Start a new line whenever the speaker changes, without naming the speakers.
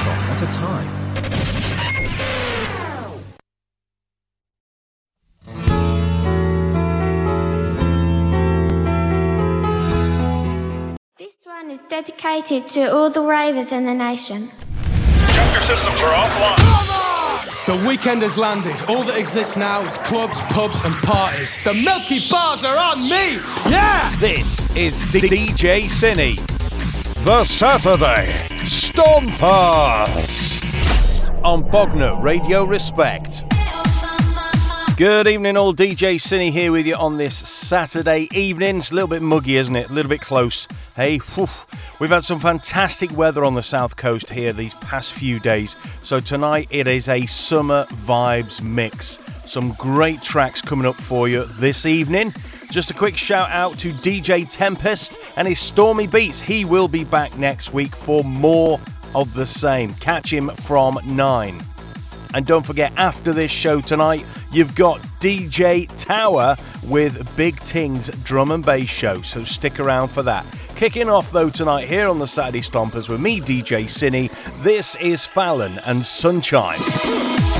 marathon at a time.
This one is dedicated to all the ravers in the nation.
Your systems are offline.
The weekend has landed. All that exists now is clubs, pubs and parties. The Milky Bars are on me! Yeah!
This is DJ Cine, the Saturday Stompers on Bognor Radio Respect. Good evening all, DJ Cine here with you on this Saturday evening. It's a little bit muggy, isn't it? A little bit close. Hey, we've had some fantastic weather on the south coast here these past few days. So tonight it is a summer vibes mix. Some great tracks coming up for you this evening. Just a quick shout out to DJ Tempest and his Stormy Beats. He will be back next week for more of the same. Catch him from 9. And don't forget, after this show tonight, you've got DJ Tower with Big Ting's drum and bass show, so stick around for that. Kicking off, though, tonight here on the Saturday Stompers with me, DJ Cine, this is Fallon and Sunshine.